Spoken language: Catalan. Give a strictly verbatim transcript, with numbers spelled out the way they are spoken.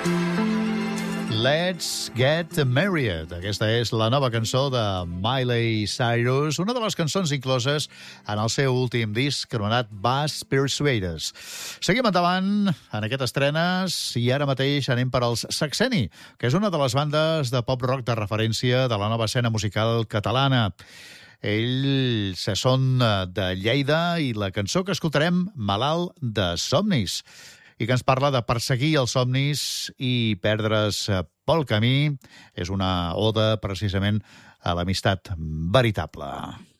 Let's Get Married. Aquesta és la nova cançó de Miley Cyrus, una de les cançons incloses en el seu últim disc anomenat Bass Persuaders. Seguim endavant en aquestes estrenes i ara mateix anem per als Saxeni, que és una de les bandes de pop-rock de referència de la nova escena musical catalana. Ells són de Lleida i la cançó que escoltarem, Malalt de somnis, i que ens parla de perseguir els somnis i perdre's pel camí. És una oda precisament a l'amistat veritable.